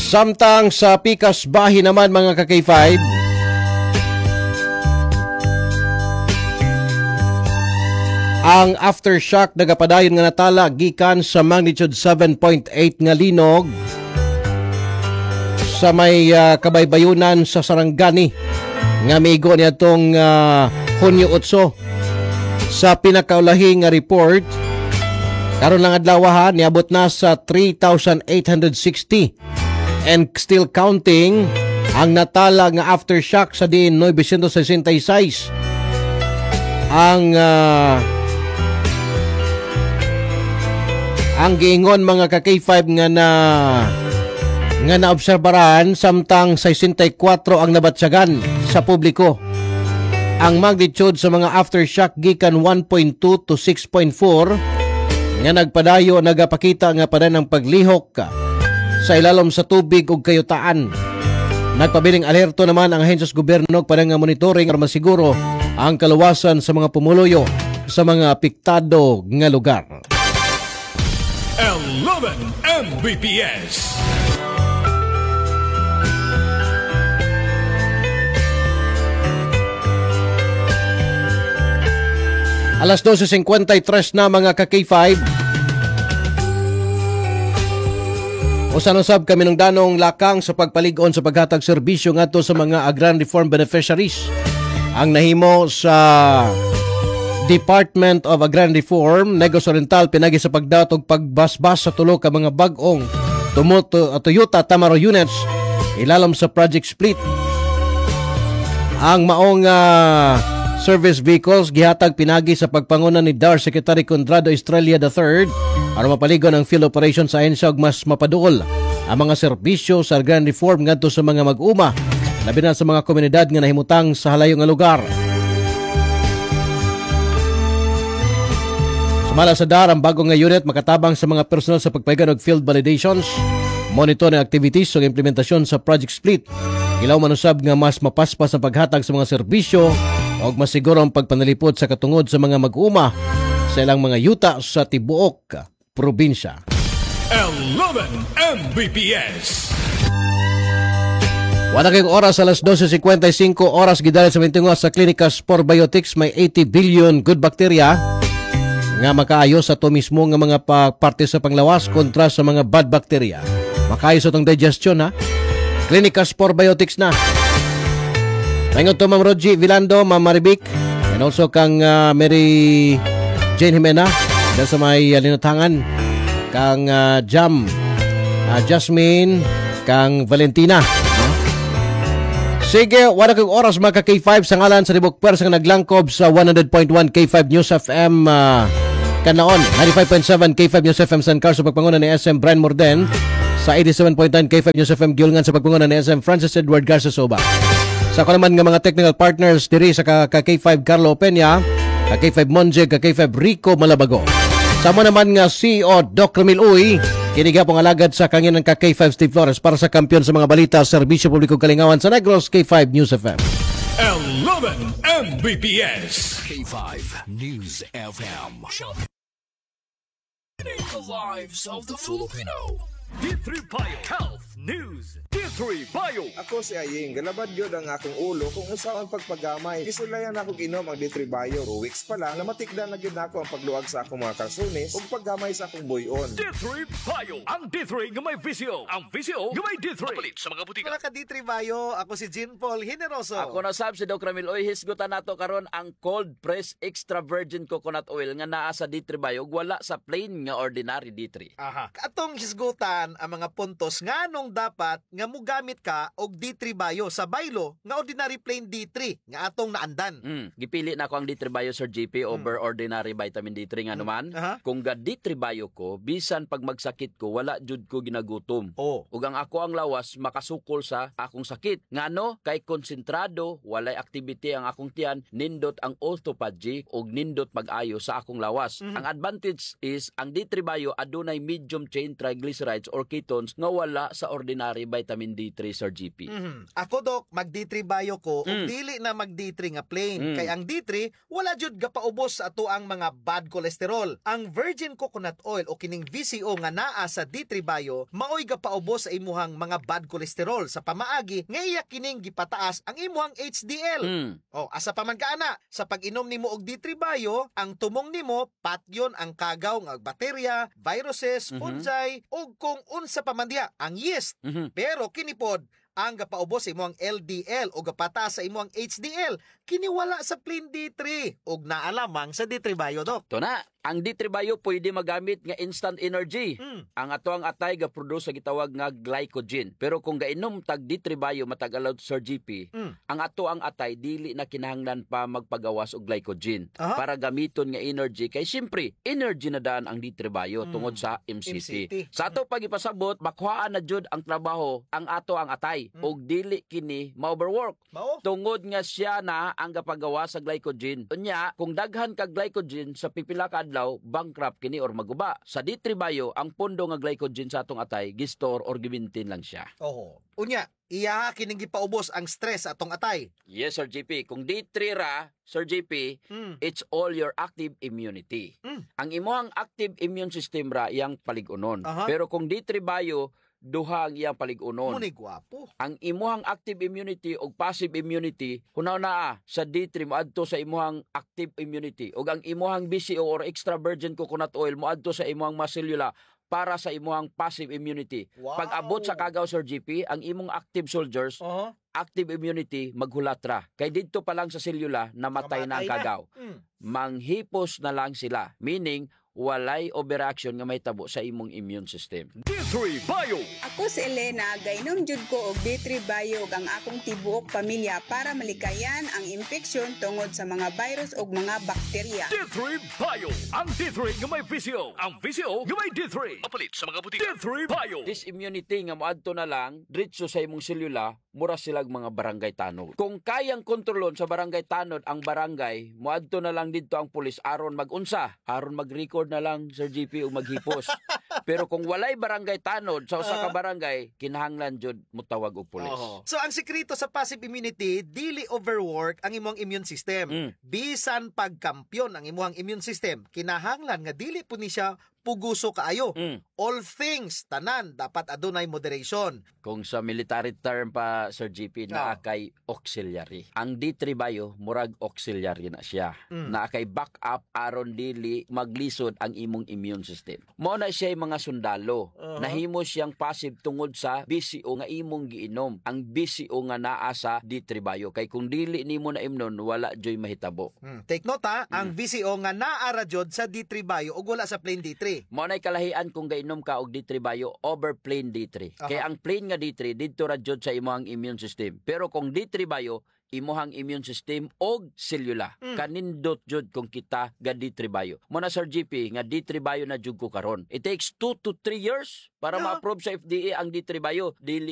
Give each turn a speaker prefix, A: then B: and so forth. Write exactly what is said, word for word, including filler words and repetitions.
A: Samtang sa Pikas Bahi naman mga ka-K five, ang aftershock nagapadayon nga natala gikan sa magnitude seven point eight nga linog sa may uh, kabaybayunan sa Sarangani nga migo niadtong uh, Hunyo eight. Sa pinakaulahi nga report karon lang adlaw ha niabot na sa three thousand eight hundred sixty and still counting ang natala nga aftershock sa din nine sixty-six. Ang uh, ang giingon mga ka-K five nga na nga naobserbaran samtang sixty-four ang nabatsyagan sa publiko. Ang magnitude sa mga aftershock gikan one point two to six point four nga nagpadayo nagapakita nga pada ng paglihok sa ilalom sa tubig ug kayutaan. Nagpabiling alerto naman ang ahensya sa gobyerno para nga monitoring para masiguro ang kaluwasan sa mga pumuluyo sa mga apektado nga lugar.
B: eleven M B P S.
A: Alas twelve fifty-three na mga ka-K five. Usan-usab kami ng danong lakang sa pagpaligon sa paghatag serbisyo ngadto sa mga Agrarian Reform beneficiaries. Ang nahimo sa Department of Agrarian Reform, Negros Oriental pinagi sa pagdaot og pagbasbas sa tulo ka mga bag-ong Toyota Tamaro units ilalom sa Project Split. Ang maong uh, service vehicles gihatag pinagi sa pagpanguna ni D A R Secretary Conrado Estrella the third para mapaligon ang field operation sa ahensya ug mas mapaduol ang mga serbisyo sa Agrarian Reform ngadto sa mga mag-uma labi na sa mga komunidad nga nahimutang sa halayo nga lugar. Sumala sa D A R ang bagong nga unit makatabang sa mga personal sa pagpahigan og field validations, monitoring activities ug implementasyon sa Project Split. Ilaw manusab nga mas mapaspas ang paghatag sa mga serbisyo ug masiguro ang pagpanalipod sa katungod sa mga mag-uma sa ilang mga yuta sa tibuok probinsya.
B: eleven M B P S.
A: Wala kayong oras alas twelve fifty-five oras gidala sa mintingo sa Klinika Spore Biotics may eighty billion good bacteria nga makaayo sa to mismo nga mga parte sa panglawas kontra sa mga bad bacteria. Makaayo sa itong digestion ha. Klinika Spore Biotics na. Thank to Ma'am Rogie Vilando, Ma'am Maribik, and also kang uh, Mary Jane Jimena dahil sa may uh, linutangan, kang uh, Jam, uh, Jasmine, kang Valentina. Huh? Sige, wala kang oras mga ka-K five sa ngalan sa Ribok Pers ang naglangkob sa one hundred point one K five News F M uh, Kanaon, ninety-five point seven K five News F M San Carlos sa pagpangunan ni S M Brian Morden, sa eighty-seven point nine K five News F M Gilngan sa pagpangunan ni S M Francis Edward Garza Soba. Sa ako naman nga mga technical partners diri sa ka-K five Carlo Peña, ka-K five Monje, ka-K five Rico Malabago. Sama naman nga C E O Doc Ramil Uy, kiniga pong alagad sa kanginang ka-K five Steve Flores para sa kampiyon sa mga balita Serbisyo Publiko Kalingawan sa Negros K five News F M.
B: eleven M B P S.
C: K five News F M. The lives of the Filipino.
B: D three Bio Health News. D three Bio.
D: Ako si Aying, galabad yun ang akong ulo kung usaon pagpagamay. Isulayan ako inom ang D three Bio. two weeks pa lang, namatikdan na gid nako ang pagluag sa akong mga kalsunis ug paggamay sa akong buyon.
B: D three Bio. Ang D three nga may visio. Ang visio nga may D three.
C: Palit sa mga butika.
E: Mga ka D three Bio, ako si Jean Paul Generoso.
F: Ako na sab si Doc Ramil Oy, hisgutan nato karon ang cold press extra virgin coconut oil nga naa sa D three Bio, wala sa plain nga ordinary D three.
E: Aha. Atong hisgutan ang mga puntos nganong dapat nga mugamit ka og D three Bio sa baylo nga ordinary plain D three nga atong naandan.
F: Mm, gipili na ko ang D three Bio Sir G P mm. over ordinary vitamin D three nga
E: mm.
F: naman.
E: Uh-huh.
F: Kung ga D three Bio ko, bisan pag magsakit ko, wala jud ko ginagutom.
E: Oh.
F: Ug ang ako ang lawas makasukol sa akong sakit. Ngano kay konsentrado, walay activity ang akong tiyan, nindot ang autophagy ug nindot pag-ayo sa akong lawas. Mm-hmm. Ang advantage is ang D three Bio adunay medium chain triglycerides or ketones nga wala sa ordinary vitamin D three, Sir G P.
E: Mhm. Ako dok mag D three bayo ko ug
F: Mm.
E: dili na mag D three nga plain.
F: Mm.
E: Kay ang D three wala jud gapaubos sa ato ang mga bad cholesterol. Ang virgin coconut oil o kining V C O nga naa sa D three bayo maoy gapaubos sa imuhang mga bad cholesterol sa pamaagi nga iya kining gipataas ang imuhang H D L.
F: Mm.
E: O asa pa man kaana sa pag-inom nimo og D three bayo, ang tumong nimo patyon ang kagaw nga bakterya, viruses,
F: Mhm.
E: fungi ug kung unsa pa man diha ang yeast.
F: Mhm.
E: Pero kinipod ang gapaubos sa imong L D L o gapataas sa imong H D L kini wala sa plain D three ug naa lamang sa D three bayo dok.
F: Ito na, ang D three bayo pwede magamit nga instant energy.
E: Mm.
F: Ang ato ang atay ga-produce sa gitawag nga glycogen. Pero kung gainom tag D three bayo matag allowed, Sir G P,
E: Mm.
F: ang ato ang atay dili na kinahanglan pa magpagawas og glycogen
E: Aha.
F: para gamiton nga energy kay siyempre energy na daan ang D three bayo
E: Mm.
F: tungod sa M C T.
E: M C T.
F: Sa ato pagipasabot makuhaan na jud ang trabaho ang ato ang atay
E: Mm.
F: og dili kini ma-overwork.
E: Mao?
F: Tungod nga siya na ang gapagawa sa glycogen. Unya, kung daghan ka glycogen sa pipila ka adlaw, bankrupt kini or maguba. Sa D three bayo, ang pondo nga glycogen sa atong atay, gistor or gimintin lang siya.
E: Oho. Unya, iya kining gipaubos ang stress sa atong atay.
F: Yes, Sir G P. Kung D three ra, Sir G P,
E: Mm.
F: it's all your active immunity.
E: Mm.
F: Ang imuhang active immune system ra iyang paligunon.
E: Aha.
F: Pero kung D three bayo, duha ang iyang paligunon.
E: Muni gwapo.
F: Ang imuhang active immunity o passive immunity, hunaw naa sa D three moadto sa imuhang active immunity o ang imuhang B C O or extra virgin coconut oil moadto sa imuhang maselula para sa imuhang passive immunity.
E: Wow.
F: Pag abot sa kagaw, Sir G P, ang imong active soldiers,
E: Oho.
F: active immunity maghulatra. Kay didto pa lang sa selula namatay na ang
E: Namatay na.
F: kagaw.
E: Mm.
F: Manghipos na lang sila. Meaning, walay overreaction nga may tabo sa imong immune system.
B: D three Bio.
G: Ako si Elena, gainom jud ko og D three Bio ang akong tibuok pamilya para malikayan ang infeksyon tungod sa mga virus ug mga bakterya.
B: D three Bio. Ang D three nga may visio. Ang visio nga may D three.
C: Mapalit sa mga
B: D
C: butika.
B: three Bio.
F: This immunity nga moadto na lang diretso sa imong selula, mura silag mga barangay tanod. Kung kayang kontrolon sa barangay tanod ang barangay, moadto na lang didto ang pulis aron magunsa, aron mag-record na lang, Sir G P, o maghipos. Pero kung walay barangay tanod sa usa ka barangay, kinahanglan jud mutawag og pulis.
E: Oho. So ang sekreto sa passive immunity, dili overwork ang imong immune system.
F: Mm.
E: Bisan pagkampyon ang imong immune system, kinahanglan nga dili po ni siya puguso kaayo.
F: Mm.
E: All things tanan dapat adunay moderation.
F: Kung sa military term pa, Sir G P, naa
E: Oh.
F: kay auxiliary. Ang D three bayo, murag auxiliary na siya.
E: Mm.
F: Naa kay backup aron dili maglisod ang imong immune system. Mao na siya mga sundalo.
E: Uh-huh.
F: Nahimo siyang passive tungod sa B C O nga imong giinom. Ang B C O nga naa sa D three bayo. Kay kung dili nimo na imnon, wala joy mahitabo.
E: Hmm. Take note ha, ang V C O nga naara jud sa D three bayo ug wala sa plain D three.
F: Mao nay kalahian kung gainom ka og D three bayo over plain D three.
E: Aha.
F: Kaya ang plain nga D three didto ra jud sa imong immune system. Pero kung D three bayo, imuhang immune system og selula.
E: Mm.
F: Kanindot jud kung kita ga D three bayo. Mo na Sir G P nga D three bayo na jud ko karon. It takes two to three years para
E: Yeah.
F: ma-approve sa F D A ang D three bayo. Dili